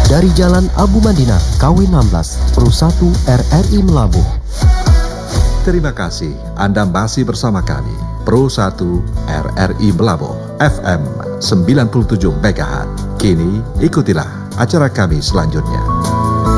dari Jalan Abu Mandinar, KW 16, Pro 1 RRI Melabuh. Terima kasih Anda masih bersama kami, Pro 1 RRI Melabuh, FM 97 MHz. Kini ikutilah acara kami selanjutnya.